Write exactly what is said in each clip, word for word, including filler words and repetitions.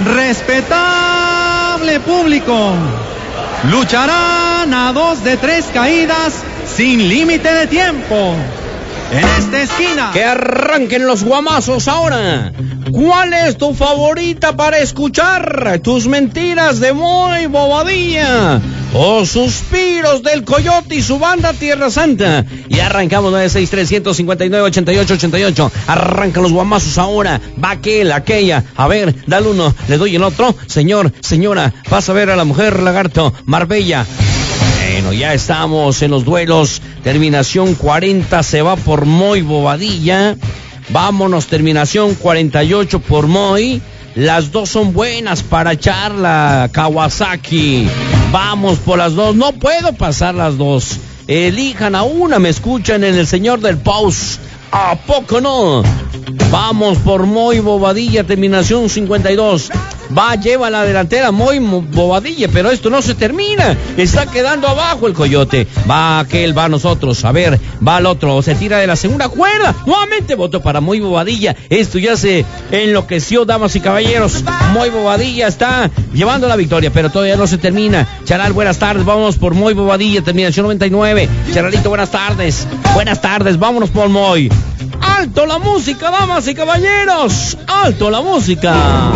Respetable público, lucharán a dos de tres caídas sin límite de tiempo. En esta esquina, que arranquen los guamazos ahora. ¿Cuál es tu favorita para escuchar? ¿Tus mentiras de Moy Bobadilla o Suspiros del Coyote y su banda Tierra Santa? Y arrancamos nueve seis tres, cinco nueve, ocho ocho ocho ocho. Arrancan los guamazos ahora. Va aquel, aquella. A ver, dale uno, le doy el otro. Señor, señora, vas a ver a la mujer lagarto Marbella. Bueno, ya estamos en los duelos. Terminación cuarenta se va por Moy Bobadilla. Vámonos, terminación cuarenta y ocho por Moy. Las dos son buenas para echar la Kawasaki. Vamos por las dos. No puedo pasar las dos. Elijan a una. Me escuchan en el señor del Paus. ¿A poco no? Vamos por Moy Bobadilla, terminación cincuenta y dos. Va, lleva la delantera Moy Bobadilla, pero esto no se termina. Está quedando abajo el Coyote. Va aquel, va nosotros. A ver, va el otro. Se tira de la segunda cuerda. Nuevamente voto para Moy Bobadilla. Esto ya se enloqueció, damas y caballeros. Moy Bobadilla está llevando la victoria, pero todavía no se termina. Charal, buenas tardes. Vámonos por Moy Bobadilla, terminación noventa y nueve. Charalito, buenas tardes. Buenas tardes, vámonos por Moy. ¡Alto la música, damas y caballeros! ¡Alto la música!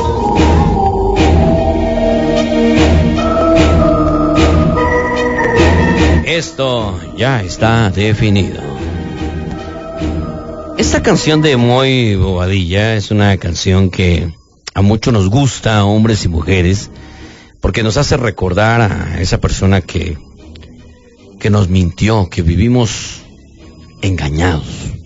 Esto ya está definido. Esta canción de Moy Bobadilla es una canción que a muchos nos gusta, hombres y mujeres, porque nos hace recordar a esa persona que, que nos mintió, que vivimos engañados.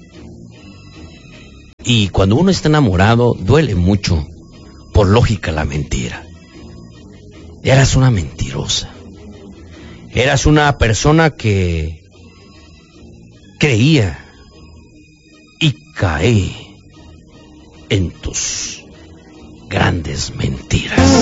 Y cuando uno está enamorado, duele mucho, por lógica, la mentira. Eras una mentirosa. Eras una persona que creía y caí en tus grandes mentiras.